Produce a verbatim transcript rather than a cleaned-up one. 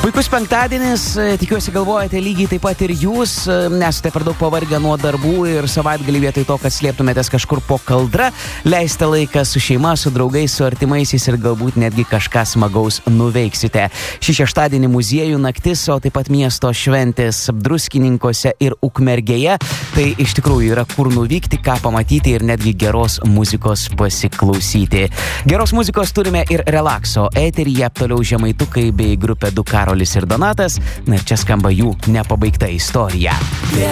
Puikus penktadienis, tikiuosi galvojate lygiai taip pat ir jūs, nesate per daug pavargę nuo darbų ir savaitgalį vietoj to, kad slėptumėtės kažkur po kaldra, leisite laiką su šeima, su draugais, su artimaisiais ir galbūt netgi kažką smagaus nuveiksite. Šį šeštadienį muziejų naktis, o taip pat miesto šventės Druskininkuose ir Ukmergėje. Tai iš tikrųjų yra kur nuvykti, ką pamatyti ir netgi geros muzikos pasiklausyti. Geros muzikos turime ir relakso. Eteryje toliau Žemaitukai bei grupė du Karolis ir Donatas. Na ir čia skamba jų nepabaigta istorija.